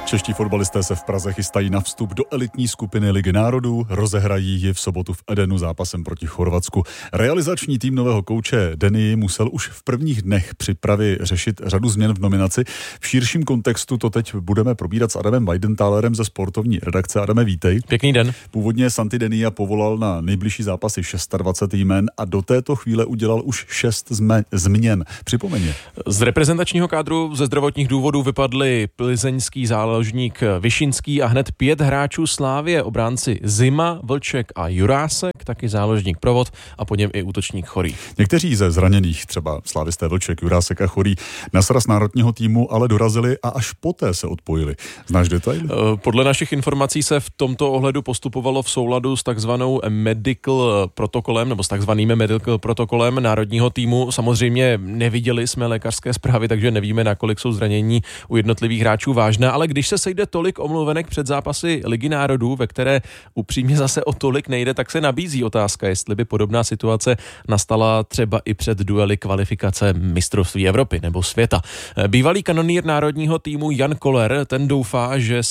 Čeští fotbalisté se v Praze chystají na vstup do elitní skupiny Ligy národů, rozehrají ji v sobotu v Edenu zápasem proti Chorvatsku. Realizační tým nového kouče Denny musel už v prvních dnech přípravy řešit řadu změn v nominaci. V širším kontextu to teď budeme probírat s Adamem Weidenthalerem ze sportovní redakce. Adame, vítej. Pěkný den. Původně Santi Dennia povolal na nejbližší zápasy 26 jmen a do této chvíle udělal už 6 změn. Připomeň je. Z reprezentačního kádru ze zdravotních důvodů vypadli plzeňský záložník Višinský a hned 5 hráčů Slávie, obránci Zima, Vlček a Jurásek, taky záložník Provod a po něm i útočník Chorý. Někteří ze zraněných, třeba slávisté Vlček, Jurásek a Chorý, na sraz národního týmu ale dorazili a až poté se odpojili. Znáš detaily? Podle našich informací se v tomto ohledu postupovalo v souladu s takzvanou medical protokolem nebo s takzvaným medical protokolem národního týmu. Samozřejmě neviděli jsme lékařské zprávy, takže nevíme, nakolik jsou zranění u jednotlivých hráčů vážná, ale když se sejde tolik omluvenek před zápasy Ligy národů, ve které upřímně zase o tolik nejde, tak se nabízí otázka, jestli by podobná situace nastala třeba i před duely kvalifikace mistrovství Evropy nebo světa. Bývalý kanonýr národního týmu Jan Koller, ten doufá, že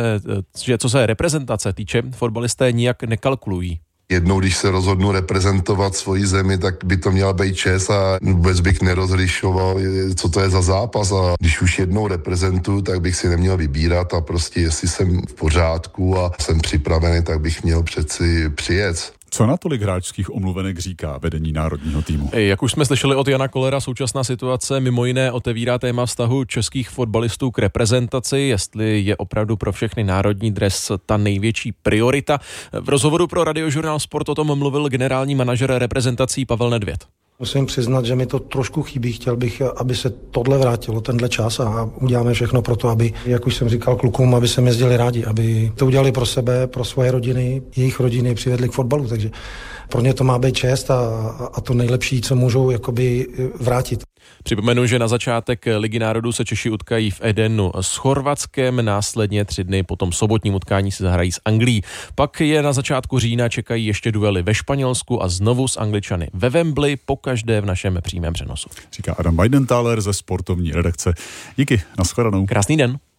co se reprezentace týče, fotbalisté nijak nekalkulují. Jednou, když se rozhodnu reprezentovat svoji zemi, tak by to měla být čest a vůbec bych nerozlišoval, co to je za zápas. A když už jednou reprezentuju, tak bych si neměl vybírat a prostě jestli jsem v pořádku a jsem připravený, tak bych měl přeci přijet. Co na tolik hráčských omluvenek říká vedení národního týmu? Jak už jsme slyšeli od Jana Kollera, současná situace mimo jiné otevírá téma vztahu českých fotbalistů k reprezentaci, jestli je opravdu pro všechny národní dres ta největší priorita. V rozhovoru pro Radiožurnál Sport o tom mluvil generální manažer reprezentací Pavel Nedvěd. Musím přiznat, že mi to trošku chybí. Chtěl bych, aby se tohle vrátilo, tenhle čas a uděláme všechno pro to, aby, jak už jsem říkal klukům, aby se jezdili rádi, aby to udělali pro sebe, pro svoje rodiny, jejich rodiny přivedli k fotbalu, takže pro ně to má být čest a to nejlepší, co můžou jakoby vrátit. Připomenu, že na začátek Ligy národů se Češi utkají v Edenu s Chorvatskem, následně 3 dny po tom sobotním utkání se zahrají s Anglií. Pak je na začátku října čekají ještě duely ve Španělsku a znovu s Angličany ve Wembley, pokaždé v našem přímém přenosu. Říká Adam Weidenthaler ze sportovní redakce. Díky, nashledanou. Krásný den.